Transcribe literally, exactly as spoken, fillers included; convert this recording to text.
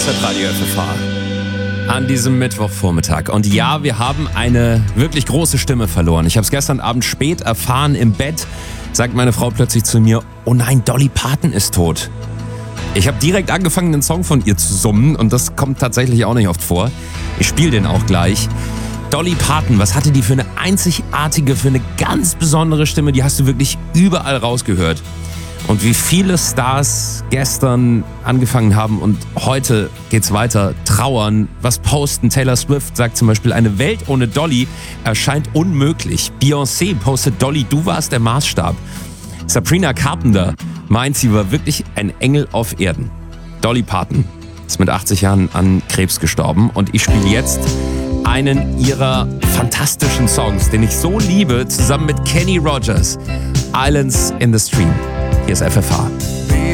Radio F F H an diesem Mittwochvormittag. Und ja, wir haben eine wirklich große Stimme verloren. Ich habe es gestern Abend spät erfahren im Bett, sagt meine Frau plötzlich zu mir, oh nein, Dolly Parton ist tot. Ich habe direkt angefangen, einen Song von ihr zu summen und das kommt tatsächlich auch nicht oft vor. Ich spiele den auch gleich. Dolly Parton, was hatte die für eine einzigartige, für eine ganz besondere Stimme, die hast du wirklich überall rausgehört. Und wie viele Stars gestern angefangen haben und heute geht's weiter, trauern, was posten. Taylor Swift sagt zum Beispiel, eine Welt ohne Dolly erscheint unmöglich. Beyoncé postet, Dolly, du warst der Maßstab. Sabrina Carpenter meint, sie war wirklich ein Engel auf Erden. Dolly Parton ist mit achtzig Jahren an Krebs gestorben und ich spiele jetzt einen ihrer fantastischen Songs, den ich so liebe, zusammen mit Kenny Rogers. Islands in the Stream. Hier ist F F H.